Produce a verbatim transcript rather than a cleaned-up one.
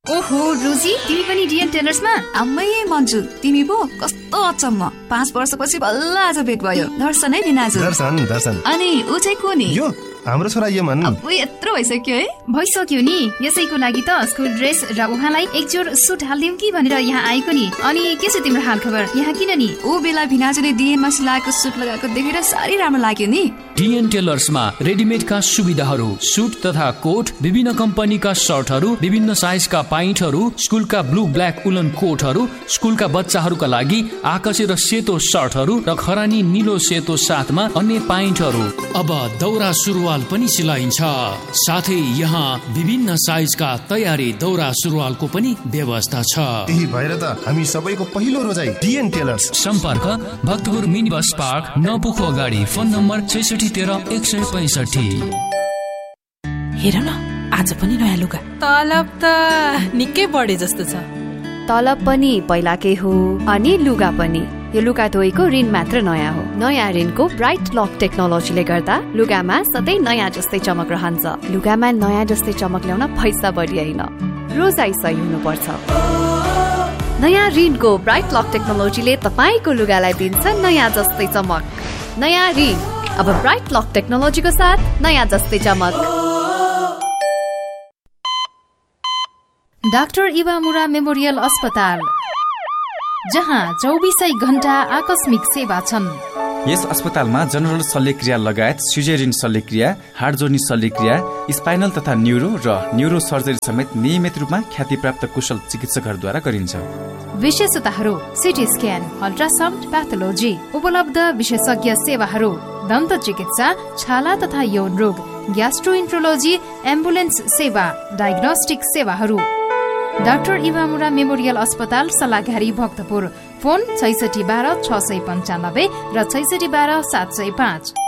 ओहो रुजी, तिमी पनि डिएन टेलर्समा? आम्मै मन्जु, तिमी पो? कस्तो अचम्म, पाँच वर्षपछि बल्ल आज भेट भयो। दर्शन है दिनाजु। दर्शन दर्शन अनि ऊ चाहिँ को नि? यो हाम्रो छोरा यमन। अब यत्रो भइसक्यो है? भइसक्यो नि, यसैको लागि त स्कुल ड्रेस र उहाँलाई एक जोर सुट हालिदिउँ कि भनेर यहाँ आएको नि। अनि के छ तिम्रो हाल खबर? यहाँ किन नि? ऊ बेला भिनाजुले डिएनमा सिलाएको सुट लगाएको देखेर साह्रै राम्रो लाग्यो नि। डिएन टेलर्समा रेडिमेडका सुविधाहरू, सुट तथा कोट, विभिन्न कम्पनीका सर्टहरू, विभिन्न साइजका पाइन्टहरू, स्कुलका ब्लू ब्ल्याक उलन कोटहरू, स्कुलका बच्चाहरूका लागि आकाशे र सेतो सर्टहरू र खरानी निलो सेतो साथमा अन्य पाइन्टहरू। अब दौरा सुरुवाल पनि सिलाइन्छ। साथै यहाँ विभिन्न साइजका तयारी दौरा सुरुवालको पनि व्यवस्था छ। त्यही भएर त हामी सबैको पहिलो रोजाइ डिएन टेलर्स। सम्पर्क भक्तपुर मिनी बस पार्क नपुखो अगाडि। फोन नम्बर छैसठी तेह्र एक सय पैँसठी। हेर न, आज पनि नयाँ लुगा। तलब त निकै बढे जस्तो छ। तलब पनि पहिलाकै हो अनि लुगा पनि। यो लुगा धोएको ऋण मात्र नयाँ हो। नयाँ ऋणको ब्राइट लक टेक्नोलोजीले गर्दा लुगामा सधैँ नयाँ जस्तै चमक रहन्छ। लुगामा नयाँ जस्तै चमक ल्याउन पैसा बढी होइन, रोजाइ सही हुनुपर्छ। नयाँ ऋणको ब्राइट लक टेक्नोलोजीले तपाईँको लुगालाई दिन्छ नयाँ जस्तै चमक। नयाँ ऋण अब ब्राइट लक टेक्नोलोजीको साथ नयाँ जस्तै चमक। डाक्टर इवामुरा मेमोरियल अस्पताल, जहाँ चौबिसै घण्टा आकस्मिक सेवा छन्। यस अस्पतालमा जनरल शल्यक्रिया लगायत सिजेरियन शल्यक्रिया, हार्ट जोड्ने शल्यक्रिया, स्पाइनल तथा न्युरो र न्युरो सर्जरी समेत नियमित रूपमा ख्यातिप्राप्त कुशल चिकित्सकहरूद्वारा गरिन्छ। विशेषताहरू: सिटी स्क्यान, अल्ट्रासाउन्ड, प्याथोलोजी। उपलब्ध विशेषज्ञ सेवाहरू: दन्त चिकित्सा, छाला तथा यौन रोग, ग्यास्ट्रोइन्ट्रोलोजी, एम्बुलेन्स सेवा, डायग्नोस्टिक सेवाहरू। डाक्टर इवामुरा मेमोरियल अस्पताल, सल्लाघारी, भक्तपुर। फोन छैसठी बाह्र छ सय पन्चानब्बे र छैसठी बाह्र सात सय पाँच।